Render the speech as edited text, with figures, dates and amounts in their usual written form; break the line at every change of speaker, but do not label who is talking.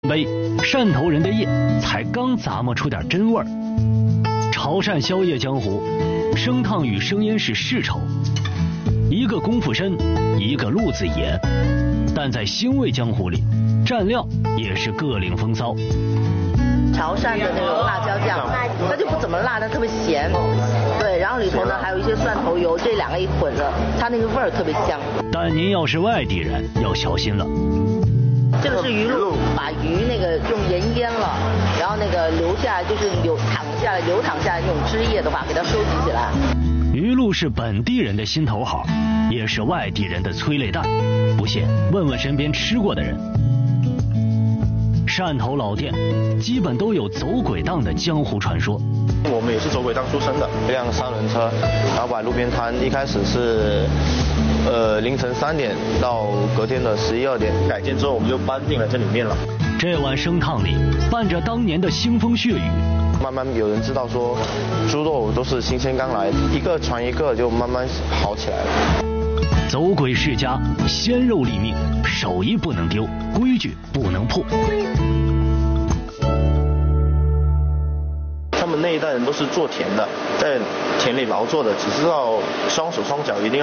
杯，汕头人的夜才刚咂摸出点真味儿。潮汕宵夜江湖，生烫与生腌是世仇，一个功夫深，一个路子野。但在腥味江湖里，蘸料也是各领风骚。
潮汕的那种辣椒酱，它就不怎么辣，但特别咸。对，然后里头呢还有一些蒜头油，这两个一混了，它那个味儿特别香。
但您要是外地人，要小心了。
这个是鱼露，把鱼那个用盐腌了，然后那个留下就是流淌下来那种汁液的话，给它收集起来。
鱼露是本地人的心头好，也是外地人的催泪弹。不信问问身边吃过的人。汕头老店基本都有走鬼档的江湖传说。
我们也是走鬼档出身的，一辆3轮车，然后摆路边摊，一开始是凌晨3点到隔天的11、2点，改建之后我们就搬进了这里面了。
这碗生烫里伴着当年的腥风血雨，
慢慢有人知道说猪肉都是新鲜刚来，一个传一个就慢慢好起来了。
走鬼世家，鲜肉立命，手艺不能丢，规矩不能破。
他们那一代人都是做田的，在田里劳作的，只知道双手双脚一定要